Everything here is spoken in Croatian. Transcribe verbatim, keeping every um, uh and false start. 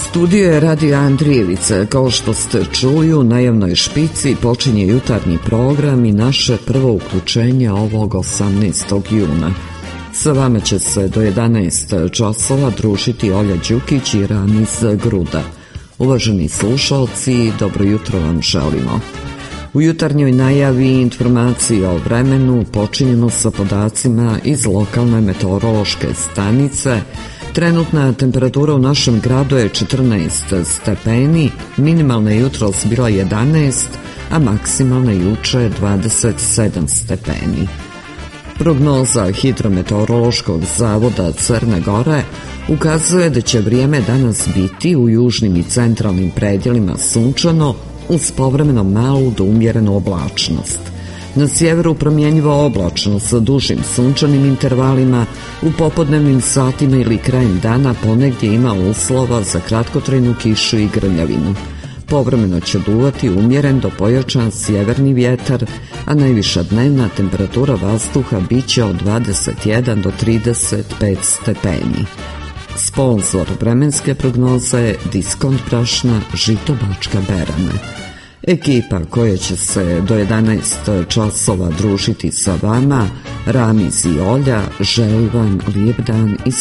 Studio je Radio Andrijevice. Kao što ste čuli, u najavnoj špici počinje jutarnji program i naše prvo uključenje ovog osamnaestog juna. Sa vama će se do jedanaest časova družiti Olja Đukić i Ramiz Gruda. Uvaženi slušalci, dobro jutro vam želimo. U jutarnjoj najavi informacije o vremenu počinjemo sa podacima iz lokalne meteorološke stanice. Trenutna temperatura u našem gradu je četrnaest stepeni, minimalna je jutros bila jedanaest, a maksimalna juče dvadeset sedam stepeni. Prognoza Hidrometeorološkog zavoda Crne Gore ukazuje da će vrijeme danas biti u južnim i centralnim predjelima sunčano uz povremeno malu do umjerenu oblačnost. Na sjeveru promjenjivo oblačno sa dužim sunčanim intervalima, u popodnevnim satima ili krajem dana ponegdje ima uslova za kratkotrajnu kišu i grmljavinu. Povremeno će duvati umjeren do pojačan sjeverni vjetar, a najviša dnevna temperatura vazduha bit će od dvadeset jedan do trideset pet stepeni. Sponzor vremenske prognoze je Diskont brašna Žito Bačka Berane. Ekipa koja će se do jedanaest časova družiti sa vama, Ramiz i Olja, želi vam lijep dan i